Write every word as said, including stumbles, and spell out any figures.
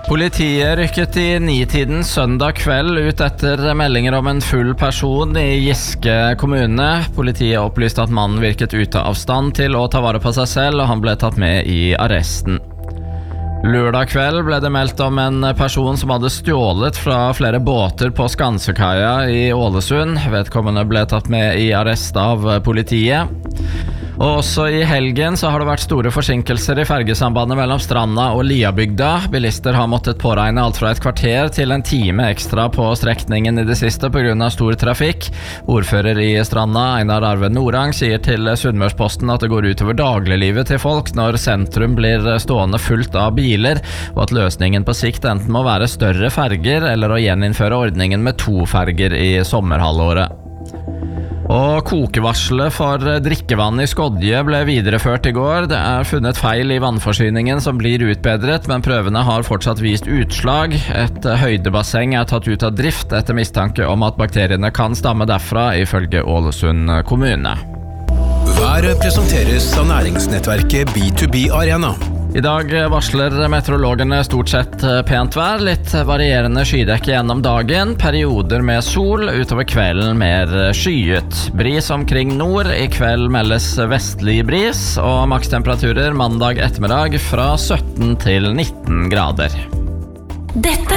Politiet rykket i nitiden søndag kveld ut etter meldinger om en full person i Giske kommune. Politiet opplyste at mannen virket ute av stand til å ta vare på seg selv, og han ble tatt med i arresten. Lørdag kveld ble det meldt om en person som hadde stjålet fra flere båter på Skansekaia i Ålesund. Vedkommende ble tatt med i arrest av politiet. Og også i helgen så har det vært store forsinkelser i fergesambandet mellom Stranda og Liabygda. Bilister har måttet påregne alt fra et kvarter til en time ekstra på strekningen i det siste på grunn av stor trafikk. Ordfører i Stranda, Einar Arve Norang, sier til Sunnmørsposten at det går utover dagliglivet til folk når sentrum blir stående fullt av biler, og at løsningen på sikt enten må være større ferger eller å gjeninnføre ordningen med to ferger i sommerhalvåret. Og kokevarselet for drikkevann i Skodje ble videreført i går. Det er funnet feil i vannforsyningen som blir utbedret, men prøvene har fortsatt vist utslag. Et høydebasseng er tatt ut av drift etter mistanke om at bakteriene kan stamme derfra, ifølge Ålesund kommune. Været presenteres av næringsnettverket B to B Arena. I dag varsler meteorologene stort sett pent vær, litt varierende skydekke gjennom dagen, perioder med sol, utover kvelden mer skyet. Bris omkring nord, i kveld meldes vestlig bris, og makstemperaturer mandag ettermiddag fra sytten til nitten grader. Dette